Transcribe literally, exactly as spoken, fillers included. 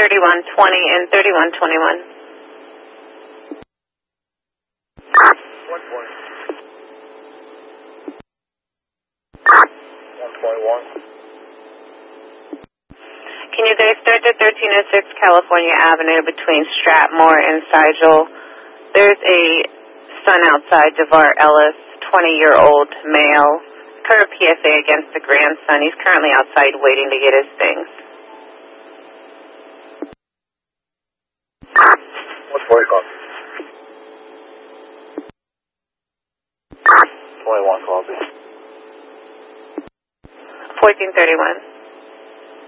thirty-one twenty and thirty-one twenty-one. one twenty. one twenty-one. Can you guys start at thirteen oh six California Avenue between Stratmore and Sigel? There's a son outside, DeVar Ellis, twenty-year-old male, current P S A against the grandson. He's currently outside waiting to get his things. one forty copy. twenty-one copy. fourteen thirty-one.